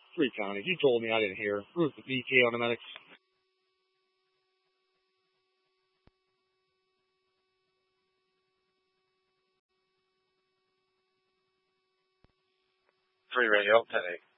3 counties. You told me, I didn't hear. Who's the BK on the medics? Free radio, 10-8.